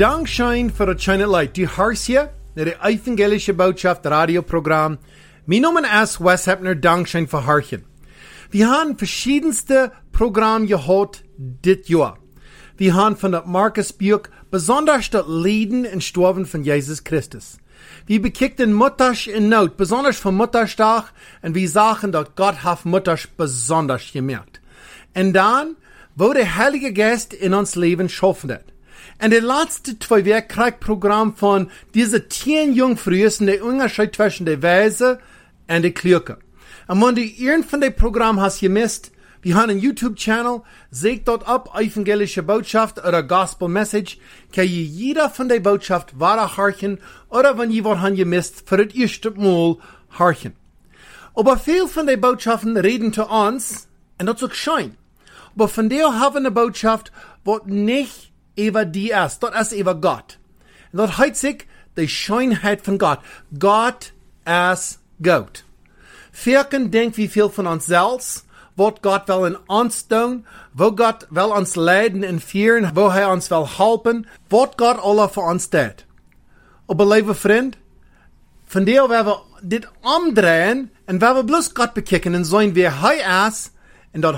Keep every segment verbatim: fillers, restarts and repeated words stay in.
Dankschein für das schöne Leid. Du hörst hier der evangelische Botschaft Radioprogramm. Mein Name ist Wes Heppner, Dankschein für Hörchen. Wir haben verschiedenste Programme gehabt dit Jahr. Wir haben von der Markus Buch besonders das Leben und Sterben von Jesus Christus. Wir bekickten Mutters in Not, besonders vom Mutterstag, und wir sagen, dass Gott hat Mutters besonders gemerkt. Und dann, wo der Heilige Geist in uns Leben schaffen hat. Und der letzte zwei Wochen kriegt Programm von diese zehn Jungfrühen, der Unterschied zwischen der Weise und der Klüge. Und wenn du irgend von dem Programm hast gemisst, wir haben einen YouTube-Channel, seht dort ab, evangelische Botschaft oder Gospel Message, kann je jeder von der Botschaft wahre horchen oder wenn ihr was haben gemisst, für das erste Mal horchen. Aber viel von den Botschaften reden zu uns, und das ist auch schön. Aber von der haben wir eine Botschaft, was nicht über die ist, das ist über Gott. Und das heißt sich die Schönheit von Gott. Gott ist Gott. Vierken denkt wie viel von uns selbst, was Gott will in uns tun, wo Gott will uns leiden und führen, wo er uns will helfen, was Gott alle für uns tut. Aber liebe Freund, von der werden wir dit umdrehen und werden wir bloß Gott bekicken und sein, wie er ist und dass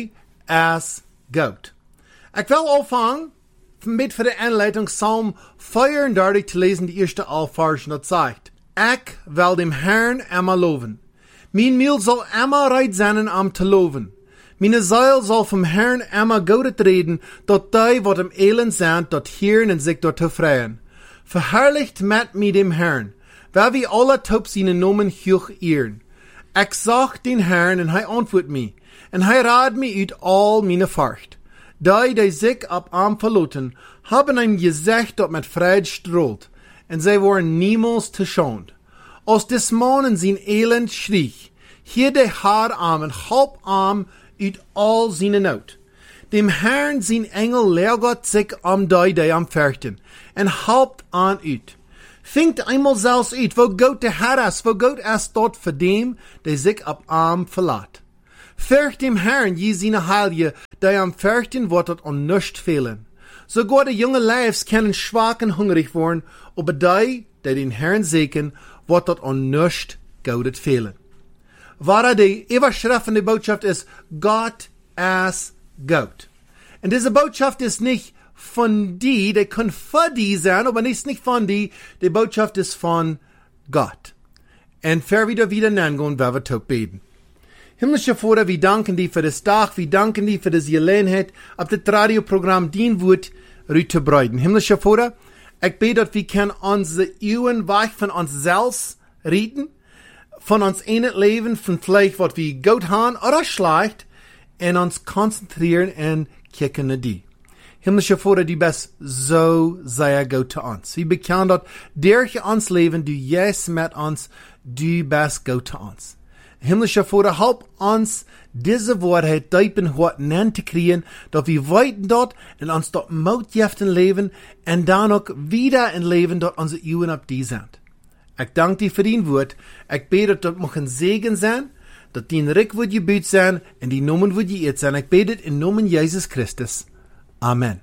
er ist Gott. Ich will anfangen, mit für die Einleitung Psalm vierunddreißig zu lesen, die erste Allversion, das sagt, ich will dem Herrn immer loben. Mein Mühl soll immer reit sein, am zu loben. Meine Seele soll vom Herrn immer Gutes reden, dort die, wat im Elend sind, dort hören und sich dort freuen. Verherrlicht mit mir dem Herrn, weil wir alle taub seinen Namen hoch ehren. Ich sag den Herrn, und er antwortet mir, und er rad mir ut all meine Furcht. Die, die sich ab arm verloten, haben ein Gesicht, dat mit Freude strahlt, und sie waren niemals geschont. Aus des Monen sein Elend schrie, hier der Haararm und Halbarm ut all seine Not. Dem Herrn sein Engel lehrt sich am die, die am fürchten, und halbt an ut. Fingt einmal selbst ut, wo Gott der Herr ist, wo Gott ist dort für dem, der sich ab arm verlässt. Fürcht dem Herrn, je seine Heilige, die am fürchten, wird dort an nichts fehlen. Sogar die junge Leibs können schwach und hungrig werden, aber die, die den Herrn segnen, wird dort an nichts Gutes fehlen. Wahre die Überschrift von der Botschaft ist, Gott ist Gott. Und diese Botschaft ist nicht von die, die können für die sein, aber ist nicht von die, die Botschaft ist von Gott. Und für wieder wieder nennen, werden wir tot beten. Himmlischer Vater, wir danken dir für das Tag, wir danken dir für das Gelegenheit, auf das Radioprogramm dien wird, zu breiten. Himmlischer Vater, ich bete, dass wir können unsere Uhren weg von uns selbst reden, von uns einen Leben, von vielleicht, was wir gut haben oder schlecht, und uns konzentrieren und kicken nach dir. Himmlischer Vater, du bist so sehr gut zu uns. Wir bekennen, dass durch uns Leben, du yes mit uns, du bist gut zu uns. Himmlischer Vater, help uns, diese Wahrheit deep in Hort nennen zu kriegen, dass wir weiten dort und uns dort Mutjeften leben und dann auch wieder in Leben dort unsere Uhren ab die sind. Ich danke dir für dein Wort. Ich bete, dass dort ein Segen sein, dass dein Rick wird gebüht sein und die Nomen wird geirrt sein. Ich bete in Namen Jesus Christus. Amen.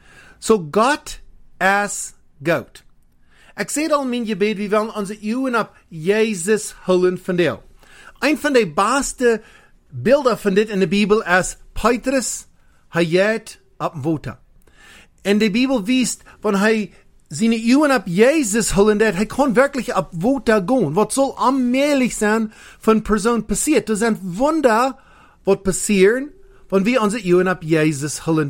So Gott ist Gott. Ich sehe all mein Gebet, wir wollen unsere Uhren ab Jesus holen von dir. Ein von den besten Bilder von dit in der Bibel ist Petrus, er geht ab dem Wasser. In der Bibel wiest, wenn er seine Uhren ab Jesus holen hat, er kann wirklich ab Wasser gehen. Was soll allmählich sein von Person passiert? Das sind Wunder, was passieren, wenn wir unsere Uhren ab Jesus holen.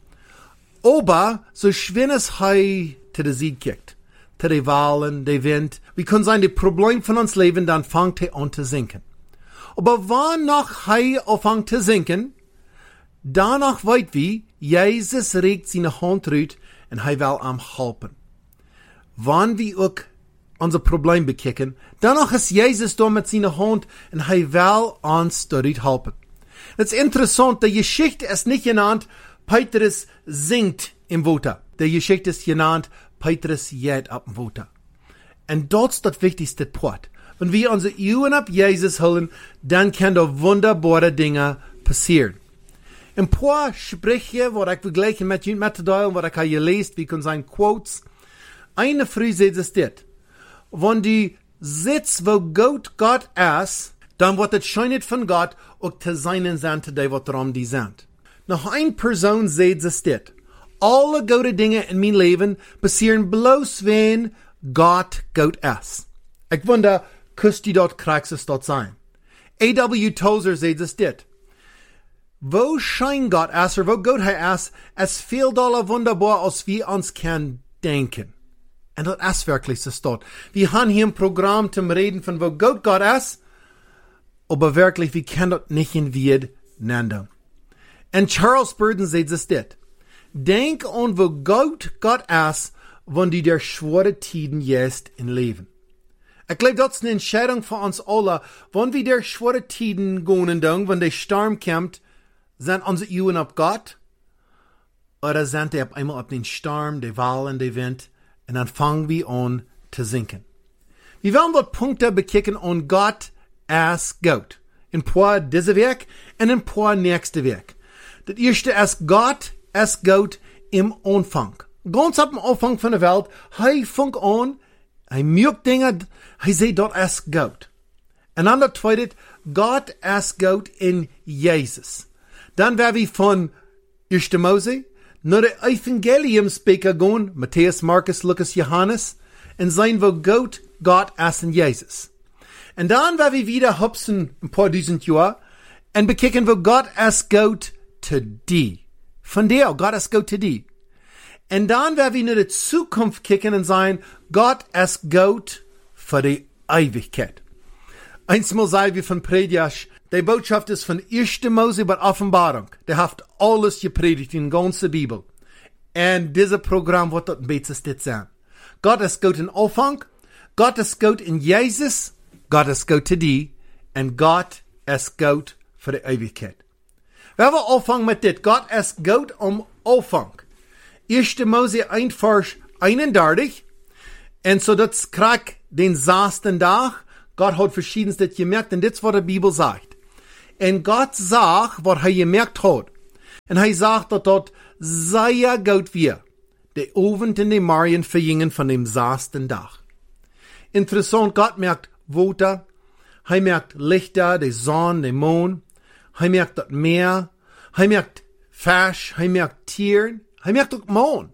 Aber so schwer es er zu der Sieg kickt, zu den Wahlen, der Wind, wie kann sein, die Problem von uns leben, dann fängt er an zu sinken. Aber wann noch er anfängt zu sinken, danach weit wie, Jesus regt seine Hand rüt und er will am helfen. Wann wir auch unser Problem bekicken, danach ist Jesus da mit seiner Hand und er will uns dort helfen. Es ist interessant, die Geschichte ist nicht genannt, Petrus singt im Wasser. Die Geschichte ist genannt, Petrus geht ab dem Wasser. Und das ist das wichtigste Part. Wenn wir unsere Uhren ab Jesus holen, dann können da wunderbare Dinge passieren. Ein paar Sprüche, wo ich vergleichen mit jenen Methodalen, wo ich habe gelesen, wie kann sein Quotes. Eine früh sagt es dit. Wenn die sitzt, wo Gott Gott ist, dann wird es scheinet von Gott, auch zu seinen sind, die was darum die sind. Noch eine Person sagt es dit. Alle gute Dinge in mein Leben passieren bloß, wenn Gott Gott ist. Ich wundere, küsst die dort kriegst es dort sein. A W Tozer sagt es dit. Wo schein Gott ist, oder wo Gott ist, es fehlt alle wunderbar, als wir uns können denken. Und das ist wirklich so dort. Wir haben hier ein Programm zum Reden von wo Gott Gott ist, aber wirklich, wir können das nicht in Wied nennen. Und Charles Spurgeon sagt es dit. Denk an wo Gott Gott ist, wenn die der schwere Tiden jetzt in Leben. Ich glaube, das ist eine Entscheidung für uns alle, wenn wir der schwere Tiden gehen, wenn der Sturm kommt, sind unsere Augen auf Gott, oder sind die auf einmal auf den Sturm, die Wellen, die Wind, und dann fangen wir an zu sinken. Wir wollen dort Punkte bekicken an Gott als Gott. In paar diese Werk und in paar nächste Werk. Das erste ist Gott als Gott im Anfang. Ganz ab dem Anfang von der Welt, er fängt an, er merkt Dinge, er sieht dort als Gott. Und dann das zweite, Gott als Gott in Jesus. Dann werden wir von erster Mose nach der Evangeliumsbeker gehen, Matthäus, Markus, Lukas, Johannes, und sein, wo Gott, Gott ist in Jesus. Und dann werden wir wieder hupsen ein paar tausend Jahre und bekicken, wo Gott ist Gott zu dir. Von der, Gott ist Gott zu dir. Und dann werden wir in die Zukunft kicken und sagen, Gott ist Gott für die Ewigkeit. Einmal sagen wir von Prediasch, die Botschaft ist von erster Mose bis Offenbarung. Der hat alles gepredigt in der ganzen Bibel. Und dieses Programm wird das Beste sein. Gott ist Gott in Anfang, Gott ist Gott in Jesus, Gott ist Gott zu dir, und Gott ist Gott für die Ewigkeit. Wenn wir anfangen mit dit, Gott ist Gott am Anfang. erster Mose eins Vers einunddreißig, und so das kriegt den sechsten Tag. Gott hat verschiedenste gemerkt, und das ist, was die Bibel sagt. Und Gott sagt, was er gemerkt hat. Und er sagt, dass dort sehr gut wir, die Abend und die Morgen verjingen von dem sechsten Tag. Interessant, Gott merkt Water, er merkt Lichter, die Sonne, den Mond, er merkt das Meer, er merkt Fisch, er merkt Tieren, er merkt auch Mond.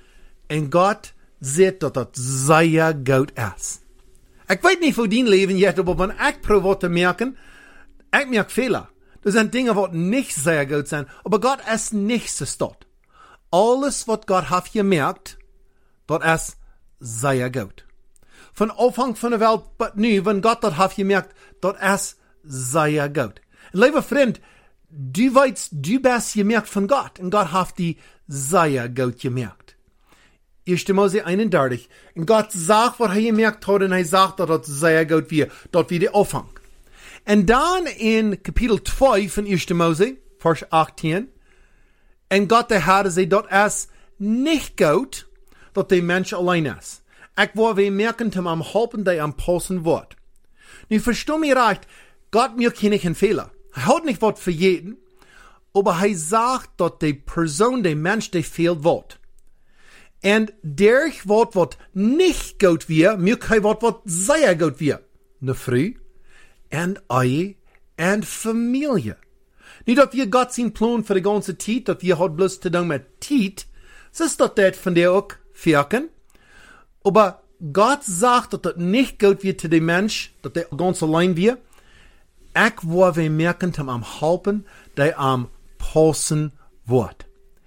Und Gott sieht, dass das sehr gut ist. Ich weiß nicht, wo dein Leben jetzt, aber wenn ich probiere zu merken, ich merke Fehler. Das sind Dinge, die nicht sehr gut sind, aber Gott ist nicht so dort. Alles, was Gott hat gemerkt, das ist sehr gut. Von Anfang von der Welt, aber nu, wenn Gott das hat gemerkt, das ist sehr gut. Lieber Freund, du weißt, du bist gemerkt von Gott, und Gott hat die sehr gut gemerkt. erster Mose einunddreißig. Und Gott sagt, was er gemerkt hat, und er sagt, dass das sehr gut wird. Dort wird der Anfang. Und dann in Kapitel zwei von erster Mose, Vers achtzehn, und Gott der Herr sagt, das ist nicht gut, dass der Mensch allein ist. Ich will wir merken, dass am Halten, der am Passen wird. Nun versteh mich recht, Gott mir keinen Fehler. Er hat nicht was für jeden, aber er sagt, dass die Person, der Mensch, der fehlt wird. Und durch was, was nicht gut wird, mir kein Wort, was sehr gut wird. Ne Frau, und Ehe, und Familie. Nicht, dass wir Gott sein Plan für die ganze Zeit, dass wir hat bloß zu tun mit Zeit, das ist doch das von der auch wirken. Aber Gott sagt, dass das nicht gut wird zu dem Mensch, dass der ganz allein wird. Ich will wir merken, dass am Halten, der am Passen wird.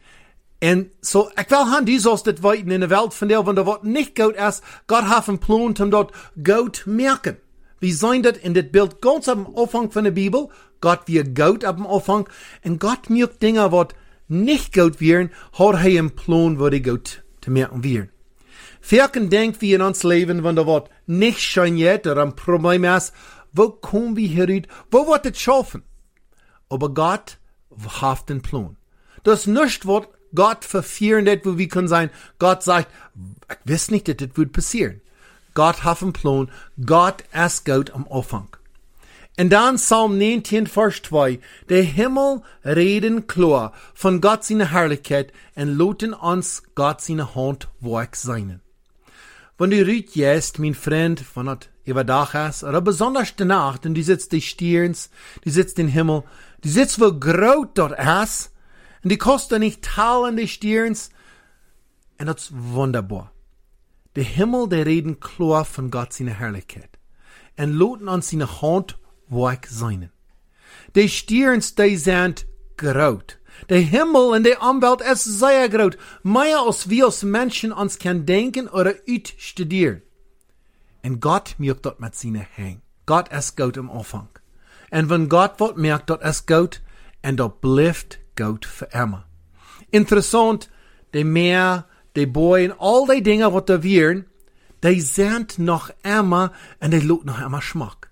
Und so, ich will haben die sollst das weiten in der Welt von der, wenn der Wort nicht gut ist, Gott hat einen Plan, um dort gut merken. Wir sehen das in das Bild ganz am Anfang von der Bibel. Gott wird gut am Anfang. Und Gott merkt Dinge, die nicht gut werden, hat er einen Plan, wo die gut zu merken werden. Wirken denkt wir in uns Leben, wenn der Wort nicht schön jetzt oder ein Problem ist, wo kommen wir heraus? Wo wird es schaffen? Aber Gott hat einen Plan. Das ist nicht, was Gott verfehlen wird, wo wir können sein, Gott sagt, ich weiß nicht, dass das wird passieren. Gott hat einen Plan. Gott ist gut am Anfang. Und dann Psalm neunzehn, Vers zwei. Der Himmel reden klar von Gott seine Herrlichkeit und loten uns Gott seine Hand werk seinen. Wenn du rüt jetzt, mein Freund, wenn das überdach ist, oder besonders die Nacht, und du sitzt die Stirns, du sitzt den Himmel, du sitzt wo groß dort ist, und die kostet nicht teilen die Stirns, und das ist wunderbar. Der Himmel, der reden klar von Gott seine Herrlichkeit, und loten uns seine Hand werk seinen. Die Stirns, die sind groß. Der Himmel und die Umwelt ist sehr groß. Mehr als wir als Menschen uns kann denken oder utstudieren. Und Gott merkt dort mit seinen Händen. Gott ist Gott im Anfang. Und wenn Gott wird merkt, dort ist Gott, und dort bleibt Gott für immer. Interessant, die Meer, die Bäume, all die Dinge, was da wären, die sind noch immer, und die loten noch immer Schmack.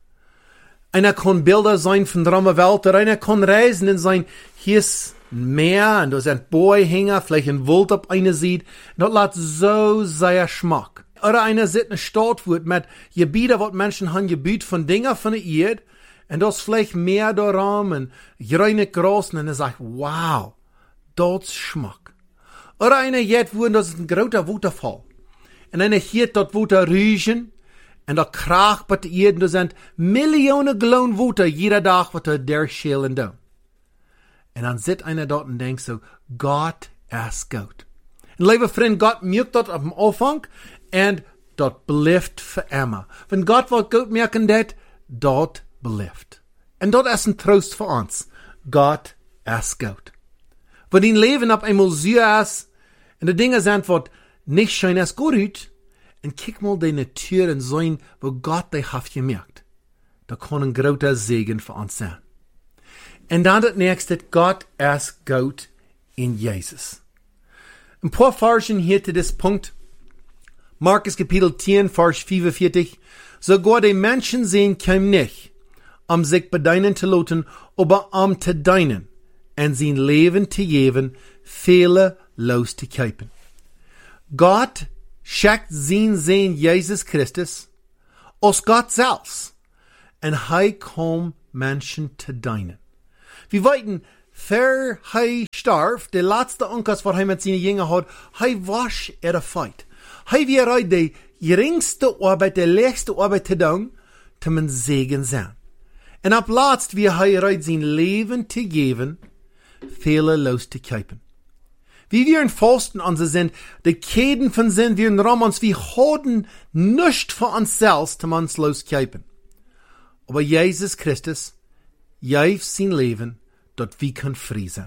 Einer kann Bilder sein von der Welt, oder einer kann reisen und sein, hier ist ein Meer, und da sind Bäume, vielleicht ein Wald auf eine Seite, und das lässt so sehr Schmack. Oder einer sitzt in einer Stadt, wo mit Gebieten, wo Menschen haben, Gebiet von Dingen von der Erde, und das vielleicht Meer da rum, und grüne Gras, und er sagt, wow, das ist Schmack. Oder einer jetzt, wo das ist ein großer Wasserfall, und einer hier dort Wasser riechen, und da kracht bei der Erde, da sind Millionen Gallon Wasser jeder Tag, was da der schälen da. Und dann sitzt einer dort und denkt so, Gott ist gut. Und liebe Freund, Gott merkt dort am Anfang, und dort bleibt für immer. Wenn Gott will gut merken, dat, dort bleibt. Und dort ist ein Trost für uns. Gott ist gut. Wenn dein Leben ab einmal so ist, und die Dinge sind, was nicht schön ist, gut ist, und kick mal die Natur und sein, wo Gott dich hat gemerkt. Da kann ein großer Segen für uns sein. Und dann das nächste, Gott ist gut in Jesus. Ein paar Versen hier zu diesem Punkt. Markus Kapitel zehn, Vers fünfundvierzig. Sogar die Menschen sehen kein nicht, um sich bei deinen zu loten, aber um zu deinen, und sein Leben zu geben, viele loszukaufen. Gott schickt sein Sohn Jesus Christus aus Gott selbst, und er kommt Menschen zu deinen. Wir weiten, für er starb, der letzte Onkas, was er mit seinen Jüngern hat, er wasch er feit. Er wäre die geringste Arbeit, die letzte Arbeit zu tun, zu mein Segen sein. Und ab letzt, wie er sein Leben zu geben, viele loszukaufen. Wie wir in Fasten an sie sind, die Käden von sind wir in Romans, wir haben nichts für uns selbst, um uns loszukaufen. Aber Jesus Christus, gab sein Leben, dort wir können frei sein.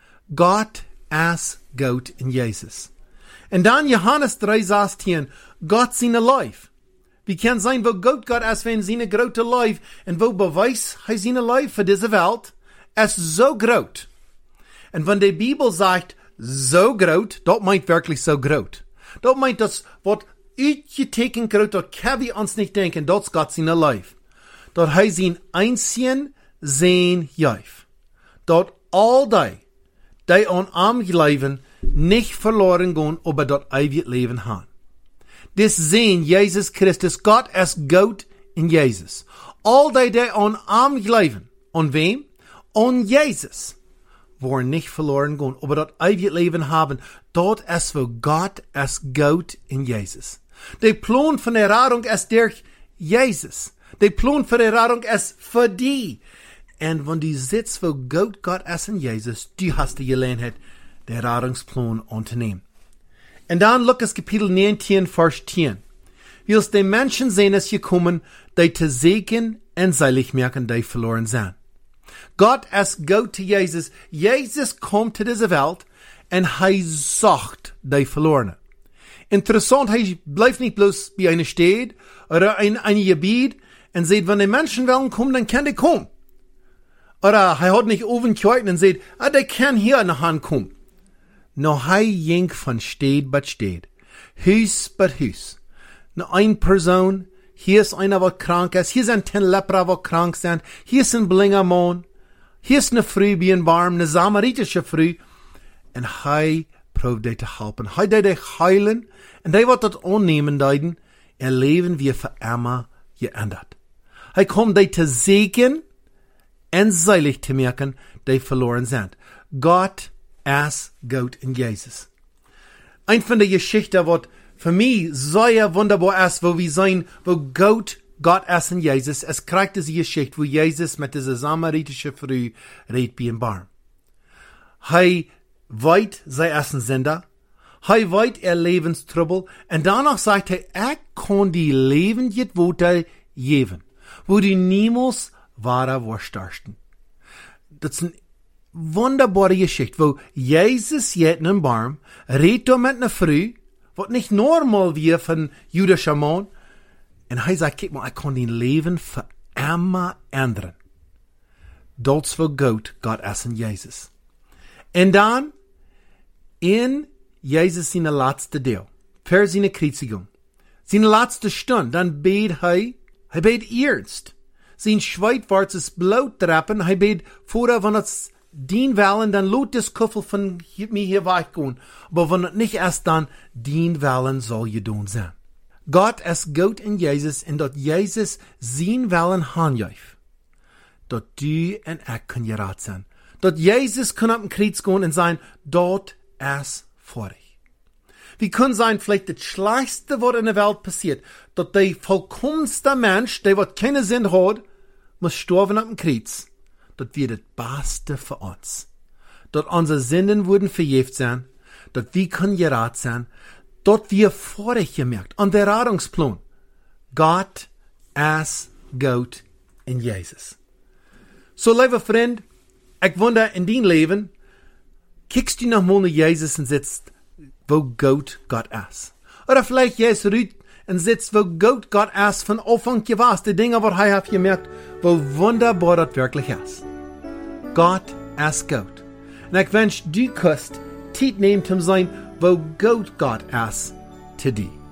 Gott ist gut in Jesus. Und dann Johannes drei sechzehn, Gott seine Leib. Wie kann sein, wo Gott Gott ist, wenn seine große Leib, und wo beweist er seine Leib für diese Welt, ist so groß. Und wenn die Bibel sagt, so groß, das meint wirklich so groß. Das meint das, was uitgeteken groß, das kann wir uns nicht denken, das ist Gott seine Leib. Dort heißt ihn einzigen sehen Jäuf. Dort all die, die an am Leben nicht verloren gehen, aber dort ewig Leben haben. Das sehen Jesus Christus, Gott ist Gott in Jesus. All die, die an am Leben, an wem? An Jesus. Wollen nicht verloren gehen, aber dort ewig Leben haben. Dort ist, wo Gott ist Gott in Jesus. Der Plan von der Rettung ist durch Jesus. Der Plan für die Rettung ist für die. Und wenn du sitzt, wo Gott Gott ist in Jesus, du hast die Gelegenheit, den Rettungsplan anzunehmen. Und dann Lukas Kapitel neunzehn, Vers zehn. Wie es die Menschen sehen, ist gekommen, die zu segnen und seilig merken, die verloren sind. Gott ist Gott zu Jesus. Jesus kommt zu dieser Welt und er sucht die Verlorenen. Interessant, er bleibt nicht bloß bei einer Stadt oder in einem Gebiet und sagt, wenn die Menschen wollen kommen, dann kann die kommen. Oder er hat nicht oben gehört und sagt, ah, der kann hier nach Hand kommen. No, er ging von Stadt bei Stadt, Haus bei Haus. Nur eine Person, hier ist einer, der krank ist, hier sind zehn Lepra, die krank sind, hier ist ein blinder Mann, hier ist eine Frau, die ein Barm, eine samaritische Frau. Und er probiert die zu helfen. Er wird die heilen, und er wird das annehmen, deuten, ihr Leben wird für immer geändert. Hij kommt die te segnen en seilig te merken, die verloren sind. Gott ist gut in Jesus. Ein von der Geschichten, was für mich sehr wunderbar ist, wo wir sehen, wo Gott Gott ist in Jesus. Es kriegt diese Geschichte, wo Jesus mit dieser samaritische Frau redet bei dem Baum. Hij weet, zij ist ein Sünder. Hij weet er Lebenstrubel. Und danach sagt er, ich kann die Leben jetzt Worte geben, wo die niemals wahre Wurstarsten. Das ist eine wunderbare Geschichte, wo Jesus jetzt in einem Baum redet mit einer Frau, was nicht normal wie von jüdischer Mann. Und er sagt, kijk mal, ich kann dein Leben für immer ändern. Das für Gott, Gott ist in Jesus. Und dann, in Jesus seine letzte Deel, für seine Kreuzigung, seine letzte Stunde, dann bet er, er bet ernst. Sein Schweit wird es Blut trappen, er bet vorher, wenn es dien wollen, dann lot das Kuffel von mir hier weggehen. Aber wenn es nicht erst dann dien wollen, soll je doen sein. Gott ist Gott in Jesus, und dort Jesus sein Willen handjäft. Dort du und ich können gerat sein. Dort Jesus kann auf den Kreuz gehen und sein, dort ist vor dich. Wie kann sein, vielleicht das Schlechteste, was in der Welt passiert, dort der vollkommenste Mensch, der was keine Sinn hat, muss sterben auf dem Kreuz. Dort wird das Beste für uns. Dort unsere Sünden wurden vergeben sein, dort wir können gerat sein, dort wir vorher gemerkt, an der Rettungsplan. Gott ist Gott in Jesus. So, lieber Freund, ich wundere in dein Leben, kickst du noch mal nach Jesus und sitzt, wo Gott Gott ist. Oder vielleicht gehst du rüt und sitzt, wo Gott Gott ist von Anfang gewesen. Die Dinge, was er hat gemerkt, wo wunderbar das wirklich ist. Gott ist Gott. Und ich wünsche, du kannst Zeit nehmen, um sein, wo Gott Gott ist, zu dir.